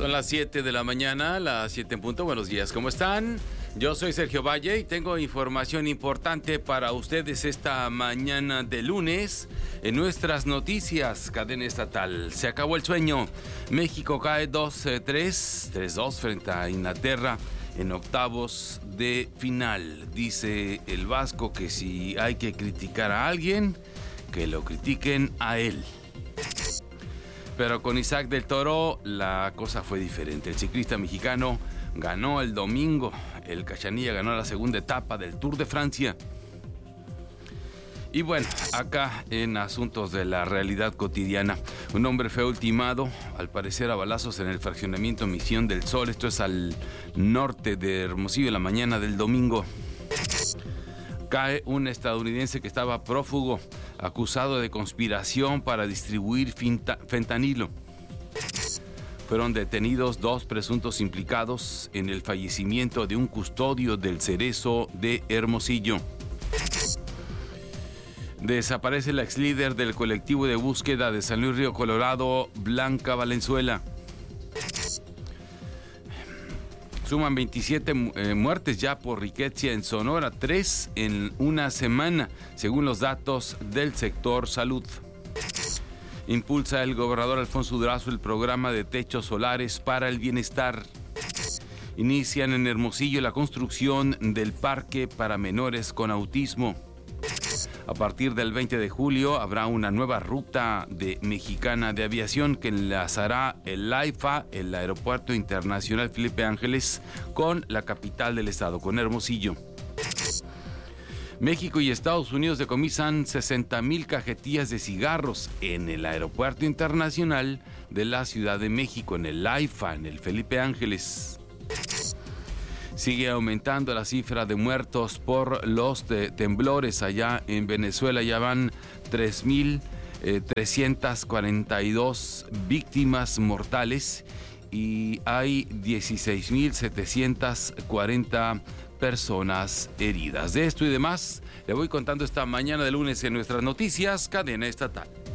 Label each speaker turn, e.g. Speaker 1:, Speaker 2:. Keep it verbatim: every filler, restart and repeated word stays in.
Speaker 1: Son las siete de la mañana, las siete en punto. Buenos días, ¿cómo están? Yo soy Sergio Valle y tengo información importante para ustedes esta mañana de lunes. En nuestras noticias, cadena estatal, se acabó el sueño. México cae dos tres, tres dos frente a Inglaterra en octavos de final. Dice el Vasco que si hay que criticar a alguien, que lo critiquen a él. Pero con Isaac del Toro la cosa fue diferente. El ciclista mexicano ganó el domingo. El Cachanilla ganó la segunda etapa del Tour de Francia. Y bueno, acá en asuntos de la realidad cotidiana, un hombre fue ultimado, al parecer a balazos, en el fraccionamiento Misión del Sol. Esto es al norte de Hermosillo, la mañana del domingo. Cae un estadounidense que estaba prófugo, acusado de conspiración para distribuir fentanilo. Fueron detenidos dos presuntos implicados en el fallecimiento de un custodio del Cerezo de Hermosillo. Desaparece la ex líder del colectivo de búsqueda de San Luis Río Colorado, Blanca Valenzuela. Suman veintisiete eh, muertes ya por riqueza en Sonora, tres en una semana, según los datos del sector salud. Impulsa el gobernador Alfonso Durazo el programa de techos solares para el bienestar. Inician en Hermosillo la construcción del parque para menores con autismo. A partir del veinte de julio habrá una nueva ruta de Mexicana de Aviación que enlazará el AIFA, el Aeropuerto Internacional Felipe Ángeles, con la capital del estado, con Hermosillo. México y Estados Unidos decomisan sesenta mil cajetillas de cigarros en el Aeropuerto Internacional de la Ciudad de México, en el AIFA, en el Felipe Ángeles. Sigue aumentando la cifra de muertos por los te- temblores allá en Venezuela. Ya van tres mil trescientas cuarenta y dos víctimas mortales y hay dieciséis mil setecientas cuarenta personas heridas. De esto y demás le voy contando esta mañana de lunes en nuestras noticias, cadena estatal.